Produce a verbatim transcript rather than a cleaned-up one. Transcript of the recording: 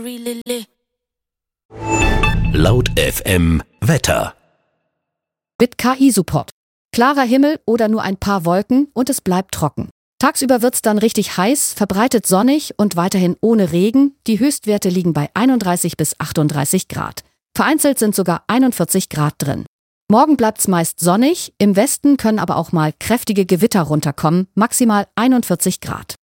Laut F M Wetter. Mit K I-Support. Klarer Himmel oder nur ein paar Wolken und es bleibt trocken. Tagsüber wird's dann richtig heiß, verbreitet sonnig und weiterhin ohne Regen. Die Höchstwerte liegen bei einunddreißig bis achtunddreißig Grad. Vereinzelt sind sogar einundvierzig Grad drin. Morgen bleibt's meist sonnig, im Westen können aber auch mal kräftige Gewitter runterkommen, maximal einundvierzig Grad.